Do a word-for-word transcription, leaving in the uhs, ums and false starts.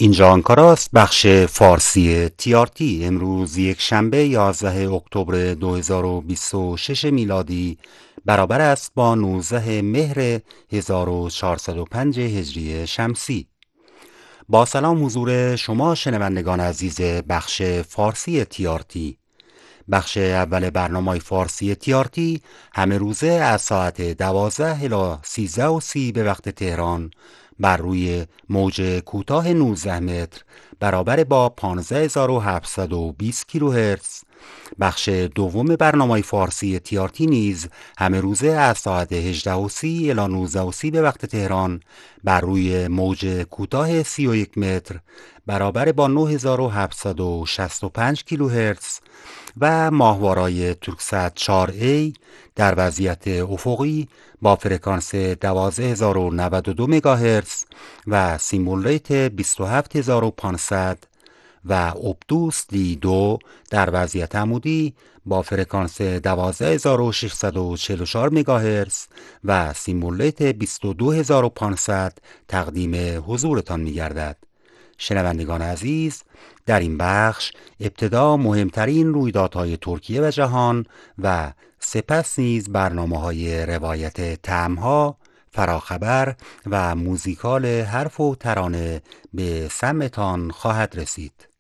اینجا آنکاراست، بخش فارسی تی آر تی. امروز یک شنبه یازده اکتبر دو هزار و بیست و شش میلادی برابر است با نوزده مهر هزار و چهارصد و پنج هجری شمسی. با سلام حضور شما شنوندگان عزیز بخش فارسی تی آر تی. بخش اول برنامه فارسی تی آر تی همه روزه از ساعت دوازده الی سیزده و سی به وقت تهران بر روی موج کوتاه نوزده متر برابر با پانزده هزار و هفتصد و بیست کیلوهرتز. بخش دوم برنامه فارسی تی آر تی نیز همه روزه از ساعت هجده و سی الی نوزده و سی به وقت تهران بر روی موج کوتاه سی و یک متر برابر با نه هزار و هفتصد و شصت و پنج کیلوهرتز و ماهوارای تورکسات چهار ای در وضعیت افقی با فرکانس دوازده هزار و نود و دو مگاهرتز و سیمبل ریت بیست و هفت هزار و پانصد و اپدوس دی دو در وضعیت عمودی با فرکانس دوازده هزار و ششصد و چهل و چهار مگاهرتز و سیمبل ریت بیست و دو هزار و پانصد تقدیم حضورتان می‌گردد. شنوندگان عزیز، در این بخش ابتدا مهمترین رویدادهای ترکیه و جهان و سپس نیز برنامه‌های روایت طعم‌ها، فراخبر و موزیکال حرف و ترانه به سمعتان خواهد رسید.